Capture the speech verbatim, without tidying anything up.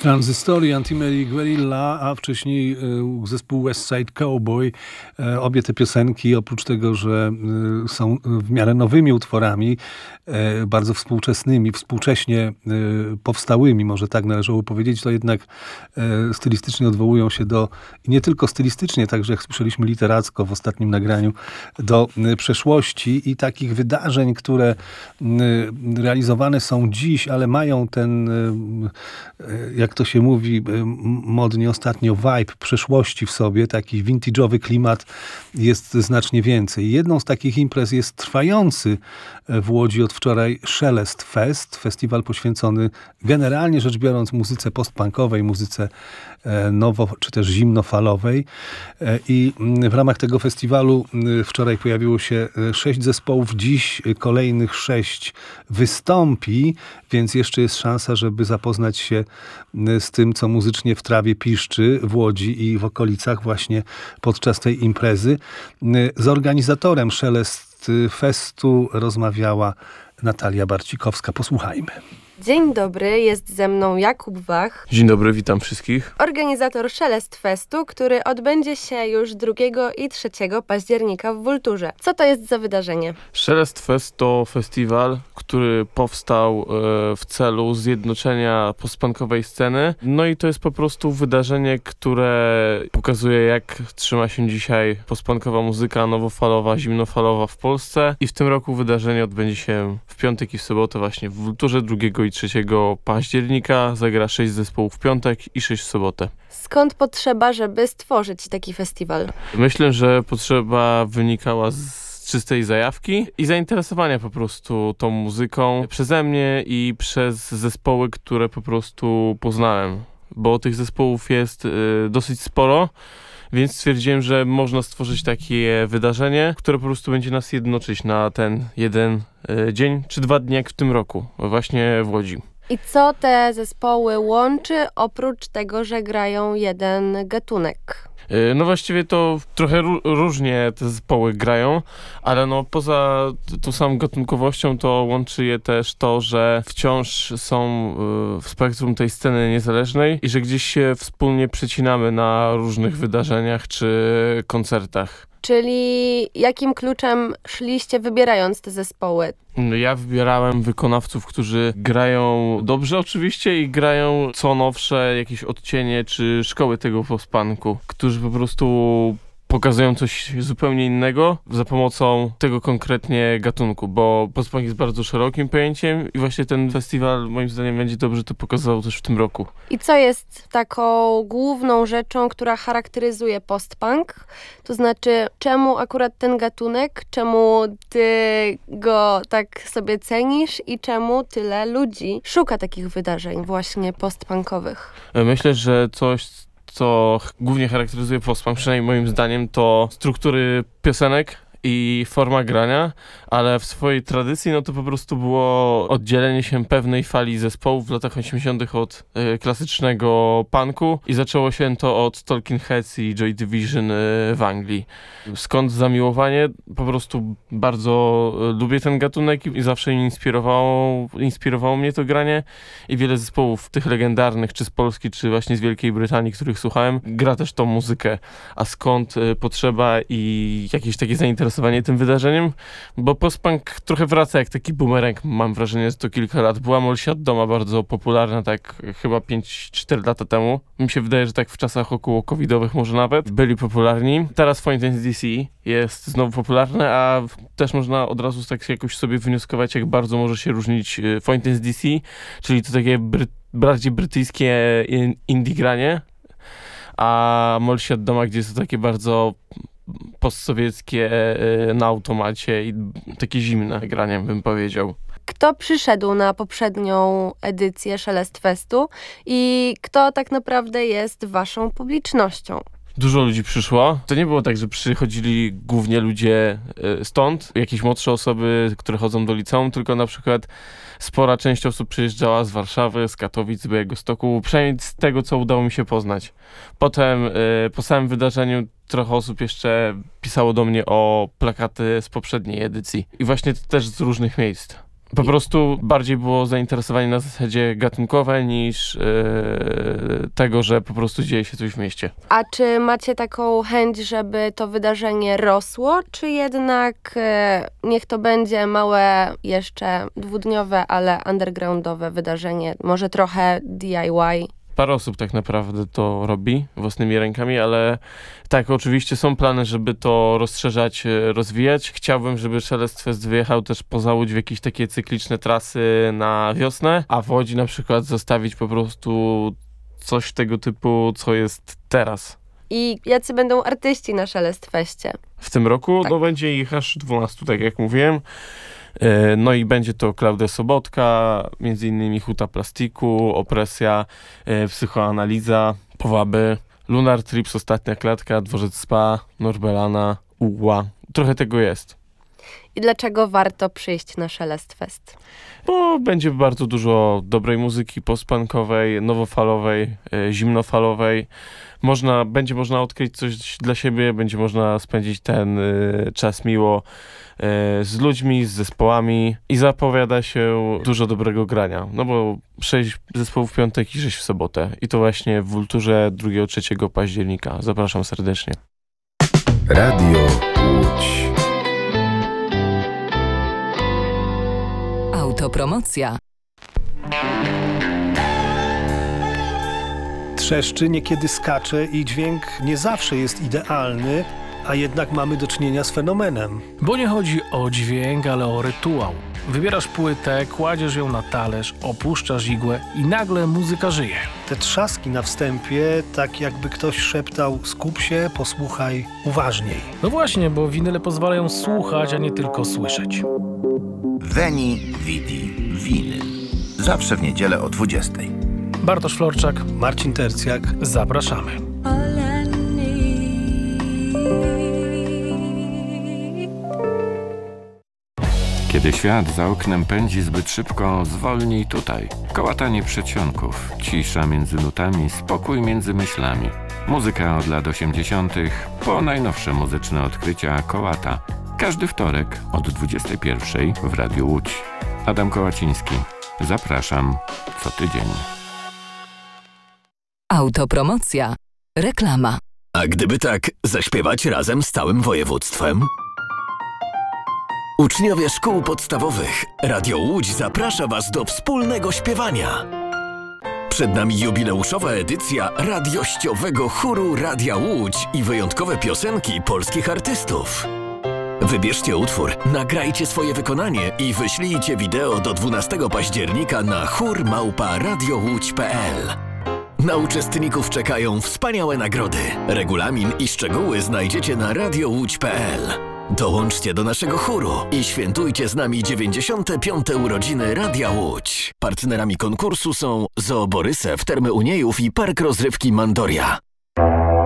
Tranzystory, Anti-Mary Guerrilla, a wcześniej y, zespół West Side Cowboy. Y, obie te piosenki, oprócz tego, że y, są w miarę nowymi utworami, y, bardzo współczesnymi, współcześnie y, powstałymi, może tak należało powiedzieć, to jednak y, stylistycznie odwołują się do, i nie tylko stylistycznie, także jak słyszeliśmy literacko w ostatnim nagraniu, do y, przeszłości i takich wydarzeń, które y, realizowane są dziś, ale mają ten, y, y, jak to się mówi modnie ostatnio, vibe przeszłości w sobie, taki vintage'owy klimat jest znacznie więcej. Jedną z takich imprez jest trwający w Łodzi od wczoraj Szelest Fest, festiwal poświęcony generalnie rzecz biorąc muzyce postpunkowej, muzyce nowo czy też zimnofalowej. I w ramach tego festiwalu wczoraj pojawiło się sześć zespołów, dziś kolejnych sześć wystąpi, więc jeszcze jest szansa, żeby zapoznać się z tym, co muzycznie w trawie piszczy w Łodzi i w okolicach właśnie podczas tej imprezy. Z organizatorem Szelest Festu rozmawiała Natalia Barcikowska. Posłuchajmy. Dzień dobry, jest ze mną Jakub Wach. Dzień dobry, witam wszystkich. Organizator Szelest Festu, który odbędzie się już drugiego i trzeciego października w Wulturze. Co to jest za wydarzenie? Szelest Fest to festiwal, który powstał e, w celu zjednoczenia postpunkowej sceny. No i to jest po prostu wydarzenie, które pokazuje, jak trzyma się dzisiaj postpunkowa muzyka nowofalowa, zimnofalowa w Polsce. I w tym roku wydarzenie odbędzie się w piątek i w sobotę właśnie w Wulturze drugiego i trzeciego października. Zagra sześć zespołów w piątek i sześć w sobotę. Skąd potrzeba, żeby stworzyć taki festiwal? Myślę, że potrzeba wynikała z czystej zajawki i zainteresowania po prostu tą muzyką przeze mnie i przez zespoły, które po prostu poznałem. Bo tych zespołów jest y, dosyć sporo. Więc stwierdziłem, że można stworzyć takie wydarzenie, które po prostu będzie nas jednoczyć na ten jeden y, dzień, czy dwa dni jak w tym roku, właśnie w Łodzi. I co te zespoły łączy, oprócz tego, że grają jeden gatunek? Y, no właściwie to trochę ró- różnie te zespoły grają, ale no poza tą samą gatunkowością to łączy je też to, że wciąż są y, w spektrum tej sceny niezależnej i że gdzieś się wspólnie przecinamy na różnych wydarzeniach czy koncertach. Czyli jakim kluczem szliście, wybierając te zespoły? Ja wybierałem wykonawców, którzy grają dobrze oczywiście i grają co nowsze jakieś odcienie czy szkoły tego postpunku, którzy po prostu pokazują coś zupełnie innego za pomocą tego konkretnie gatunku, bo postpunk jest bardzo szerokim pojęciem i właśnie ten festiwal moim zdaniem będzie dobrze to pokazał też w tym roku. I co jest taką główną rzeczą, która charakteryzuje postpunk? To znaczy, czemu akurat ten gatunek, czemu ty go tak sobie cenisz i czemu tyle ludzi szuka takich wydarzeń właśnie postpunkowych? Myślę, że coś, co głównie charakteryzuje postpunk, przynajmniej moim zdaniem, to struktury piosenek i forma grania, ale w swojej tradycji no to po prostu było oddzielenie się pewnej fali zespołów w latach osiemdziesiątych od y, klasycznego punku i zaczęło się to od Talking Heads i Joy Division y, w Anglii. Skąd zamiłowanie? Po prostu bardzo y, lubię ten gatunek i zawsze mnie inspirowało, inspirowało mnie to granie i wiele zespołów tych legendarnych, czy z Polski, czy właśnie z Wielkiej Brytanii, których słuchałem, gra też tą muzykę. A skąd y, potrzeba i jakieś takie zainteresowanie tym wydarzeniem, bo postpunk trochę wraca jak taki bumerang, mam wrażenie, że to kilka lat. Była Molsia od Doma bardzo popularna, tak chyba pięć cztery lata temu. Mi się wydaje, że tak w czasach około covidowych może nawet byli popularni. Teraz Fountains D C jest znowu popularne, a też można od razu tak jakoś sobie wnioskować, jak bardzo może się różnić Fountains D C, czyli to takie bry- bardziej brytyjskie indie granie, a Molsia od Doma, gdzie jest to takie bardzo postsowieckie na automacie i takie zimne granie, bym powiedział. Kto przyszedł na poprzednią edycję Szelest Festu i kto tak naprawdę jest waszą publicznością? Dużo ludzi przyszło. To nie było tak, że przychodzili głównie ludzie stąd, jakieś młodsze osoby, które chodzą do liceum, tylko na przykład spora część osób przyjeżdżała z Warszawy, z Katowic, z Białegostoku, przynajmniej z tego, co udało mi się poznać. Potem po samym wydarzeniu trochę osób jeszcze pisało do mnie o plakaty z poprzedniej edycji. I właśnie też z różnych miejsc. Po prostu bardziej było zainteresowanie na zasadzie gatunkowe niż yy, tego, że po prostu dzieje się coś w mieście. A czy macie taką chęć, żeby to wydarzenie rosło, czy jednak e, niech to będzie małe, jeszcze dwudniowe, ale undergroundowe wydarzenie, może trochę D I Y? Parę osób tak naprawdę to robi własnymi rękami, ale tak, oczywiście są plany, żeby to rozszerzać, rozwijać. Chciałbym, żeby Szelest Fest wyjechał też poza Łódź w jakieś takie cykliczne trasy na wiosnę, a w Łodzi na przykład zostawić po prostu coś tego typu, co jest teraz. I jacy będą artyści na Szelest Feście? W tym roku Tak. no, będzie ich aż dwunastu, tak jak mówiłem. E, No i będzie to Klaudia Sobotka, między innymi Huta Plastiku, Opresja, e, Psychoanaliza, Powaby, Lunar Trips, Ostatnia Klatka, Dworzec Spa, Norbelana, Uła. Trochę tego jest. I dlaczego warto przyjść na Szelest Fest? Bo będzie bardzo dużo dobrej muzyki postpunkowej, nowofalowej, e, zimnofalowej. Można, będzie można odkryć coś dla siebie, będzie można spędzić ten e, czas miło e, z ludźmi, z zespołami i zapowiada się dużo dobrego grania. No bo sześć zespołów w piątek i sześć w sobotę. I to właśnie w Wulturze drugiego trzeciego października. Zapraszam serdecznie. Radio Łódź. Autopromocja. Trzeszczy, niekiedy skacze i dźwięk nie zawsze jest idealny, a jednak mamy do czynienia z fenomenem. Bo nie chodzi o dźwięk, ale o rytuał. Wybierasz płytę, kładziesz ją na talerz, opuszczasz igłę i nagle muzyka żyje. Te trzaski na wstępie, tak jakby ktoś szeptał: skup się, posłuchaj uważniej. No właśnie, bo winyle pozwalają słuchać, a nie tylko słyszeć. Veni Vidi Vinyl. Zawsze w niedzielę o dwudziestej. Bartosz Florczak, Marcin Tercjak. zapraszamy. Kiedy świat za oknem pędzi zbyt szybko, zwolnij tutaj. Kołatanie przedsionków, cisza między nutami, spokój między myślami. Muzyka od lat osiemdziesiątych po najnowsze muzyczne odkrycia Kołata. Każdy wtorek od dwudziestej pierwszej w Radiu Łódź. Adam Kołaciński. Zapraszam co tydzień. Autopromocja. Reklama. A gdyby tak zaśpiewać razem z całym województwem? Uczniowie szkół podstawowych, Radio Łódź zaprasza Was do wspólnego śpiewania. Przed nami jubileuszowa edycja radiościowego chóru Radia Łódź i wyjątkowe piosenki polskich artystów. Wybierzcie utwór, nagrajcie swoje wykonanie i wyślijcie wideo do dwunastego października na chór małpa radiołódź kropka p l. Na uczestników czekają wspaniałe nagrody. Regulamin i szczegóły znajdziecie na radiołódź kropka p l. Dołączcie do naszego chóru i świętujcie z nami dziewięćdziesiąte piąte urodziny Radia Łódź. Partnerami konkursu są Zoo Borysew, Termy Uniejów i Park Rozrywki Mandoria.